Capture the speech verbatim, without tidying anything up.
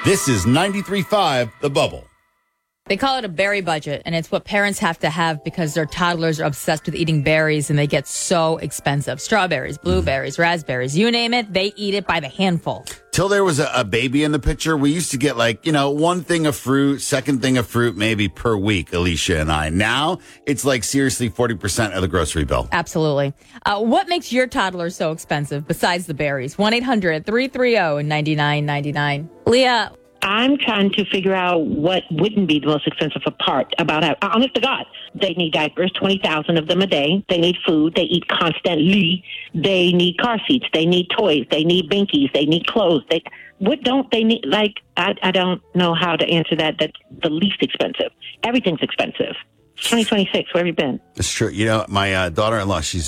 This is ninety-three point five The Bubble. They call it a berry budget, and it's what parents have to have because their toddlers are obsessed with eating berries, and they get so expensive. Strawberries, blueberries, raspberries, you name it, they eat it by the handful. Till there was a, a baby in the picture, we used to get like, you know, one thing of fruit, second thing of fruit, maybe per week, Alicia and I. Now, it's like seriously forty percent of the grocery bill. Absolutely. Uh, what makes your toddler so expensive besides the berries? one eight hundred three three zero nine nine nine nine. Leah. I'm trying to figure out what wouldn't be the most expensive part about it. Honest to God, they need diapers, twenty thousand of them a day. They need food. They eat constantly. They need car seats. They need toys. They need binkies. They need clothes. They What don't they need? Like, I, I don't know how to answer that. That's the least expensive. Everything's expensive. twenty twenty-six, where have you been? It's true. You know, my uh, daughter-in-law, she's